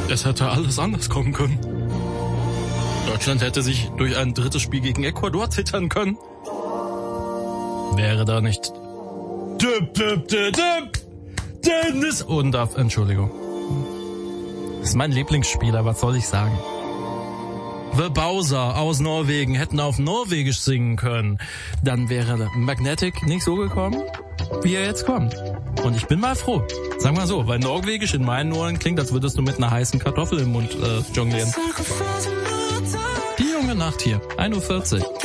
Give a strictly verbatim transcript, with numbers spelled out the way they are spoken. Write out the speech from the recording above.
Es hätte alles anders kommen können. Deutschland hätte sich durch ein drittes Spiel gegen Ecuador zittern können. Wäre da nicht Dip, dip, dip, dip. Dennis Undaff, Entschuldigung. Das ist mein Lieblingsspieler, was soll ich sagen? The Bowser aus Norwegen hätten auf Norwegisch singen können. Dann wäre Magnetic nicht so gekommen, wie er jetzt kommt. Und ich bin mal froh. Sag mal so, weil Norwegisch in meinen Ohren klingt, als würdest du mit einer heißen Kartoffel im Mund äh, jonglieren. Die junge Nacht hier, ein Uhr vierzig.